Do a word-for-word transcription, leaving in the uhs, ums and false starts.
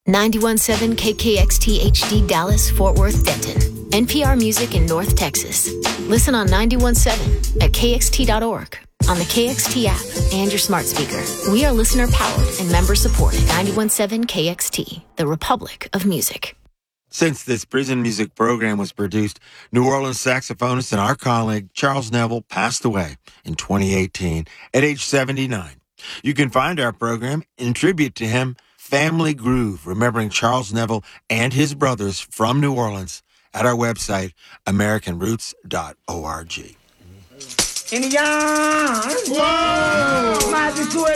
ninety-one point seven K K X T H D Dallas, Fort Worth, Denton. N P R Music in North Texas. Listen on ninety-one point seven at K X T dot org, on the K X T app, and your smart speaker. We are listener-powered and member-supported. ninety-one point seven K X T, the Republic of Music. Since this prison music program was produced, New Orleans saxophonist and our colleague Charles Neville passed away in twenty eighteen at age seventy-nine. You can find our program in tribute to him, Family Groove, remembering Charles Neville and his brothers from New Orleans, at our website, american roots dot org. Indiana! Whoa! Magic to it.